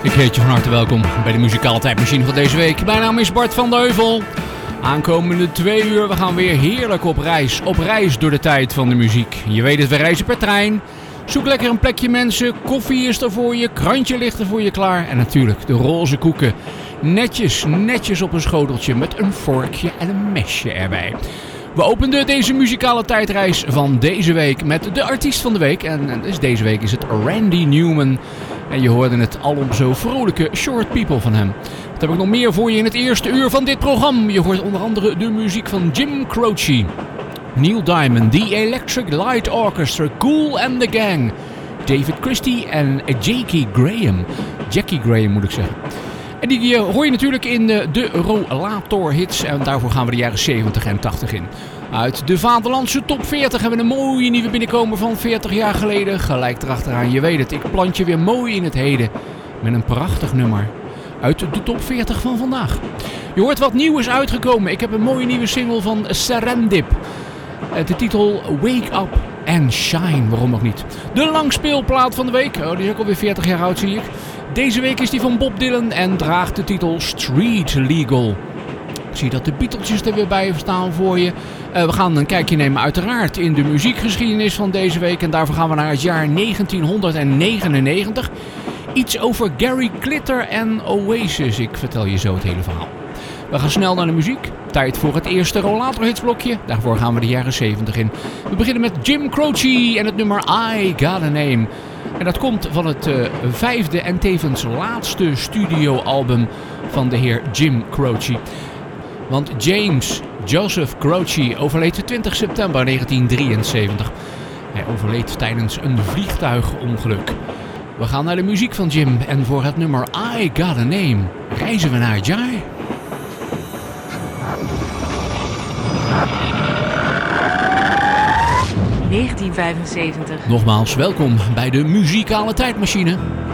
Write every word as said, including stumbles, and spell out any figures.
Ik heet je van harte welkom bij de muzikale tijdmachine van deze week. Mijn naam is Bart van de Heuvel. Aankomende twee uur, we gaan weer heerlijk op reis. Op reis door de tijd van de muziek. Je weet het, we reizen per trein. Zoek lekker een plekje mensen. Koffie is er voor je, krantje ligt er voor je klaar. En natuurlijk de roze koeken. Netjes, netjes op een schoteltje met een vorkje en een mesje erbij. We openden deze muzikale tijdreis van deze week met de artiest van de week. En dus deze week is het Randy Newman. En je hoorde het alom zo vrolijke Short People van hem. Wat heb ik nog meer voor je in het eerste uur van dit programma? Je hoort onder andere de muziek van Jim Croce, Neil Diamond, The Electric Light Orchestra, Kool and the Gang, David Christie en Jackie Graham. Jackie Graham moet ik zeggen. En die uh, hoor je natuurlijk in uh, de Rollator hits. En daarvoor gaan we de jaren zeventig en tachtig in. Uit de Vaderlandse top veertig hebben we een mooie nieuwe binnenkomer van veertig jaar geleden. Gelijk erachteraan, je weet het, ik plant je weer mooi in het heden. Met een prachtig nummer uit de top veertig van vandaag. Je hoort wat nieuw is uitgekomen. Ik heb een mooie nieuwe single van Serendip. De titel Wake Up and Shine, waarom ook niet. De langspeelplaat van de week, oh, die is ook alweer veertig jaar oud zie ik. Deze week is die van Bob Dylan en draagt de titel Street Legal. Ik zie dat de Beatlesjes er weer bij staan voor je. Uh, we gaan een kijkje nemen uiteraard in de muziekgeschiedenis van deze week. En daarvoor gaan we naar het jaar negentienhonderdnegenennegentig. Iets over Gary Glitter en Oasis. Ik vertel je zo het hele verhaal. We gaan snel naar de muziek. Tijd voor het eerste Rollator hitsblokje. Daarvoor gaan we de jaren zeventig in. We beginnen met Jim Croce en het nummer I Got a Name. En dat komt van het uh, vijfde en tevens laatste studioalbum van de heer Jim Croce. Want James Joseph Croce overleed twintig september negentien drieënzeventig. Hij overleed tijdens een vliegtuigongeluk. We gaan naar de muziek van Jim en voor het nummer I Got a Name reizen we naar het jaar negentien vijfenzeventig. Nogmaals welkom bij de muzikale tijdmachine.